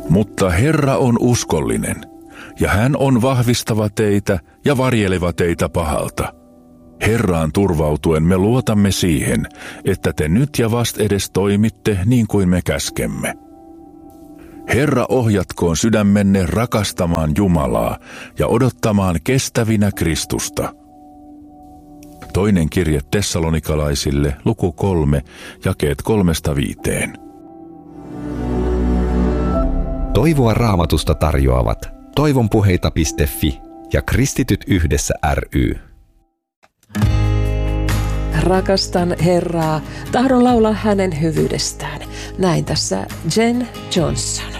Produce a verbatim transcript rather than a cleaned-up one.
Mutta Herra on uskollinen, ja hän on vahvistava teitä ja varjeleva teitä pahalta. Herraan turvautuen me luotamme siihen, että te nyt ja vastedes toimitte niin kuin me käskemme. Herra ohjatkoon sydämenne rakastamaan Jumalaa ja odottamaan kestävinä Kristusta. Toinen kirje tessalonikalaisille, luku kolme, jakeet kolmesta viiteen. Toivoa Raamatusta tarjoavat toivonpuheita piste fi ja Kristityt yhdessä ry. Rakastan Herraa, tahdon laulaa hänen hyvyydestään. Näin tässä Jen Johnson.